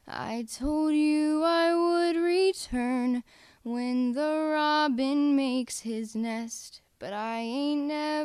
I told you I would return when the robin makes his nest, but I ain't never